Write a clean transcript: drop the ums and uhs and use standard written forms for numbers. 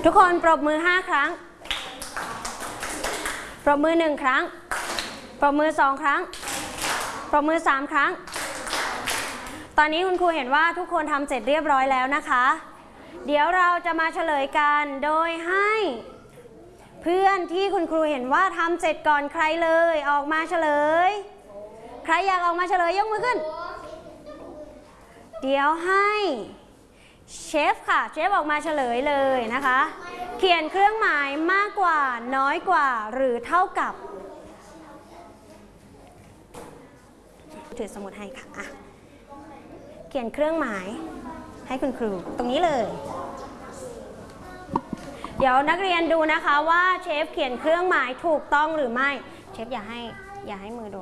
ทุกคนปรบมือ5ครั้งปรบมือ1ครั้งปรบมือ2ครั้งปรบมือ3ครั้งตอนนี้คุณครูเห็นว่าทุกคนทำเสร็จเรียบร้อยแล้วนะคะเดี๋ยวเราจะมาเฉลยกันโดยให้เพื่อนที่คุณครูเห็นว่าทำเสร็จก่อนใครเลยออกมาเฉลยใครอยากออกมาเฉลยยกมือขึ้นเดี๋ยวให้เชฟค่ะเชฟออกมาเฉลยเลยนะคะเขียนเครื่องหมายมากกว่าน้อยกว่าหรือเท่ากับถือสมุดให้ค่ะเขียนเครื่องหมายให้คุณครูตรงนี้เลยเดี๋ยวนักเรียนดูนะคะว่าเชฟเขียนเครื่องหมายถูกต้องหรือไม่เชฟอย่าให้มือโดน